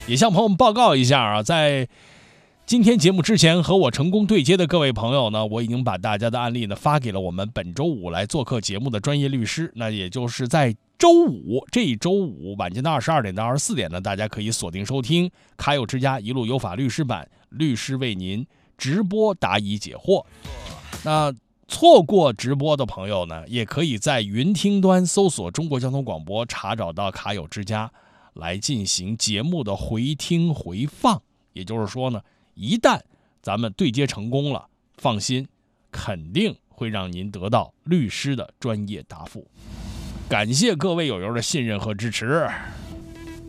也向朋友们报告一下啊，在今天节目之前和我成功对接的各位朋友呢，我已经把大家的案例呢发给了我们本周五来做客节目的专业律师。那也就是在这一周五晚间的22点到24点呢，大家可以锁定收听卡友之家一路有法律师版，律师为您直播答疑解惑。那错过直播的朋友呢，也可以在云听端搜索中国交通广播，查找到卡友之家来进行节目的回听回放。也就是说呢，一旦咱们对接成功了，放心，肯定会让您得到律师的专业答复。感谢各位友友的信任和支持。